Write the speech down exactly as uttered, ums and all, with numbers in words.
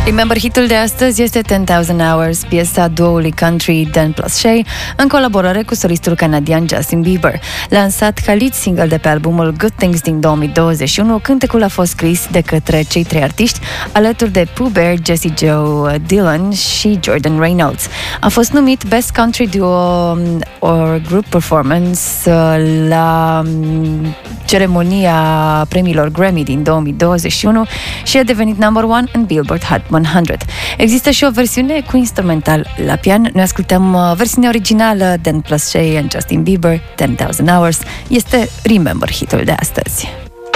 Remember, hitul de astăzi este ten thousand hours, piesa duoului country Dan plus Shay, în colaborare cu solistul canadian Justin Bieber. Lansat ca lead single de pe albumul Good Things din două mii douăzeci și unu, cântecul a fost scris de către cei trei artiști, alături de Pooh Bear, Jessie Joe Dillon și Jordan Reynolds. A fost numit Best Country Duo or Group Performance la ceremonia premiilor Grammy din două mii douăzeci și unu și a devenit number one în Billboard Hot o sută. Există și o versiune cu instrumental la pian. Noi ascultăm versiunea originală, Dan plus Shay and Justin Bieber, ten thousand hours. Este Remember hitul de astăzi.